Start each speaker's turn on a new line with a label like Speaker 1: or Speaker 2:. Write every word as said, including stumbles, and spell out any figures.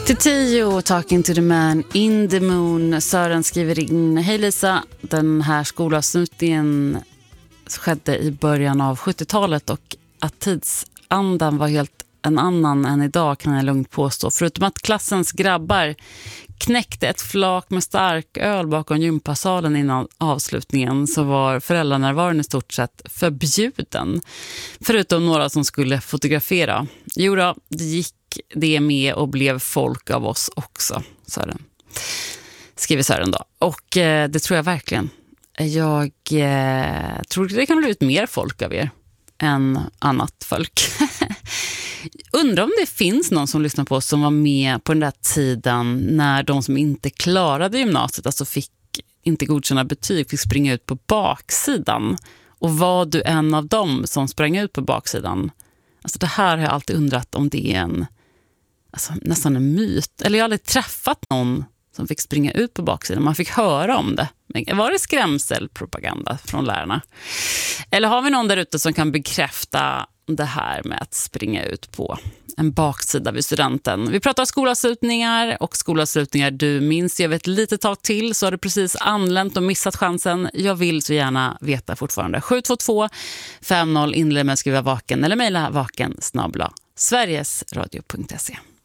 Speaker 1: Till tio, Talking to the man in the moon. Sören skriver in: hej Lisa, den här skolavslutningen skedde i början av sjuttiotalet och att tidsandan var helt en annan än idag kan jag lugnt påstå. Förutom att klassens grabbar knäckte ett flak med stark öl bakom gympasalen innan avslutningen, så var föräldranärvaron i stort sett förbjuden. Förutom några som skulle fotografera. Jo då, det gick det med och blev folk av oss också, Sören. Skriver Sören då. Och eh, det tror jag verkligen. Jag eh, tror det kan bli ut mer folk av er än annat folk. Undrar om det finns någon som lyssnar på oss som var med på den där tiden när de som inte klarade gymnasiet, alltså fick inte godkänna betyg, fick springa ut på baksidan. Och var du en av dem som sprang ut på baksidan? Alltså det här har jag alltid undrat om det är en, alltså nästan en myt. Eller jag har aldrig träffat någon som fick springa ut på baksidan. Man fick höra om det. Men var det skrämselpropaganda från lärarna? Eller har vi någon där ute som kan bekräfta det här med att springa ut på en baksida vid studenten? Vi pratar skolavslutningar och skolavslutningar du minns. Jag vet ett litet tag till så har du precis anlänt och missat chansen. Jag vill så gärna veta fortfarande. sju två två fem noll inled med skriva vaken eller mejla vaken snabel-a sverigesradio punkt se.